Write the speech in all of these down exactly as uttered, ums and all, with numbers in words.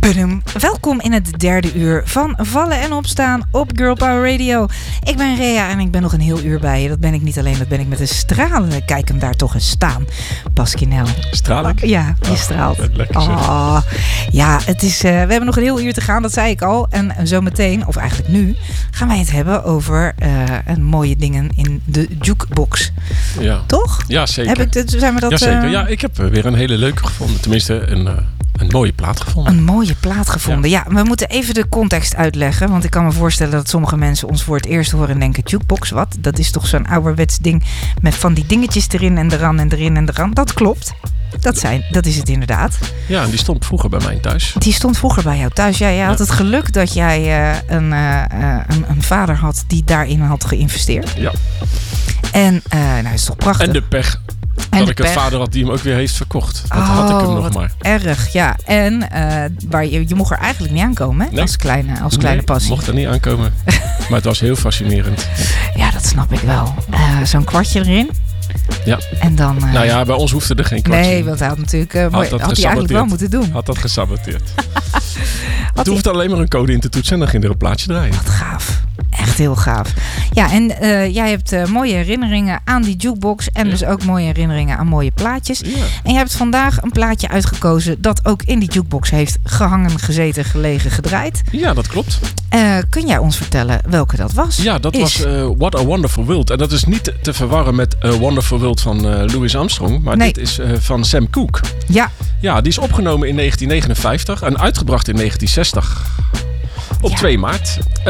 Pudum. Welkom in het derde uur van Vallen en Opstaan op Girl Power Radio. Ik ben Rea en ik ben nog een heel uur bij je. Dat ben ik niet alleen, dat ben ik met een stralen. Kijk hem daar toch eens staan. Pasquinel. Straal ik? Ja, je oh, straalt. Lekker zeg. Oh, ja, het is, uh, we hebben nog een heel uur te gaan, dat zei ik al. En zometeen, of eigenlijk nu, gaan wij het hebben over uh, een mooie dingen in de jukebox. Ja. Toch? Ja, zeker. Heb ik, zijn we dat, ja, zeker. Uh... Ja, ik heb weer een hele leuke gevonden. Tenminste, een... Uh... Een mooie plaat gevonden. Een mooie plaat gevonden. Ja. ja, we moeten even de context uitleggen. Want ik kan me voorstellen dat sommige mensen ons voor het eerst horen en denken... jukebox, wat? Dat is toch zo'n ouderwets ding met van die dingetjes erin en eran en erin en eran. Dat klopt. Dat, zijn, dat is het inderdaad. Ja, en die stond vroeger bij mij thuis. Die stond vroeger bij jou thuis. Ja, jij ja. had het geluk dat jij uh, een, uh, een, een vader had die daarin had geïnvesteerd. Ja. En uh, nou, dat is toch prachtig. En de pech... En dat ik een pech. vader had die hem ook weer heeft verkocht. Dat oh, had ik hem nog wat maar. Erg, ja. En uh, waar je, je mocht er eigenlijk niet aankomen, hè? Nee. Als kleine, als kleine nee, passie. mocht er niet aankomen. Maar het was heel fascinerend. Ja, dat snap ik wel. Uh, zo'n kwartje erin. Ja. En dan... Uh... Nou ja, bij ons hoefde er geen kwartje. Nee, want hij had natuurlijk... Uh, had, mooi, dat had hij eigenlijk wel moeten doen. Had dat gesaboteerd. Het hoefde alleen maar een code in te toetsen en dan ging er een plaatje draaien. Wat gaaf. Echt heel gaaf. Ja, en uh, jij hebt uh, mooie herinneringen aan die jukebox. En ja. dus ook mooie herinneringen aan mooie plaatjes. Ja. En je hebt vandaag een plaatje uitgekozen dat ook in die jukebox heeft gehangen, gezeten, gelegen, gedraaid. Ja, dat klopt. Uh, kun jij ons vertellen welke dat was? Ja, dat is... was uh, What a Wonderful World. En dat is niet te verwarren met A Wonderful World van uh, Louis Armstrong. Maar nee. dit is uh, van Sam Cooke. Ja. Ja, die is opgenomen in negentien negenenvijftig en uitgebracht in negentien zestig. Op ja. twee maart. Uh,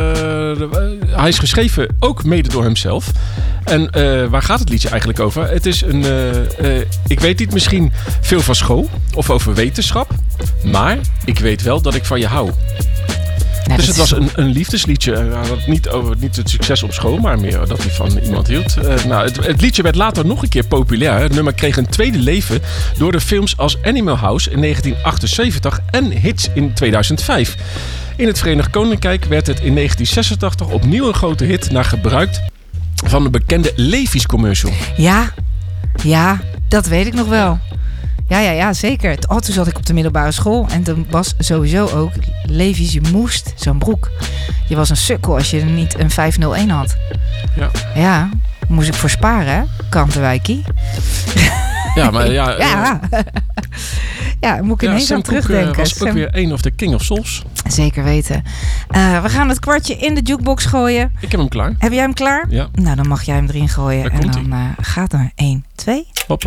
hij is geschreven ook mede door hemzelf. En uh, waar gaat het liedje eigenlijk over? Het is een, uh, uh, ik weet niet, misschien veel van school of over wetenschap. Maar ik weet wel dat ik van je hou. Ja, dus het was een, een liefdesliedje. Uh, niet, over, niet het succes op school, maar meer dat hij van iemand hield. Uh, nou, het, het liedje werd later nog een keer populair. Het nummer kreeg een tweede leven door de films als Animal House in negentien achtenzeventig en Hits in tweeduizend vijf. In het Verenigd Koninkrijk werd het in negentien zesentachtig opnieuw een grote hit naar gebruik van de bekende Levi's commercial. Ja, ja, dat weet ik nog wel. Ja, ja, ja, zeker. Oh, toen zat ik op de middelbare school en toen was sowieso ook Levi's, je moest zo'n broek. Je was een sukkel als je er niet een vijf nul een had. Ja. Ja, moest ik voor sparen, hè? Kantenwijkie. Ja, maar ja... ja. Uh, ja, moet ik ja, ineens Sam aan terugdenken. Cooke, uh, was Sam... ook weer een of de King of Souls. Zeker weten. Uh, we gaan het kwartje in de jukebox gooien. Ik heb hem klaar. Heb jij hem klaar? Ja. Nou, dan mag jij hem erin gooien. Daar en komt dan uh, gaat er één, twee... Hoppa.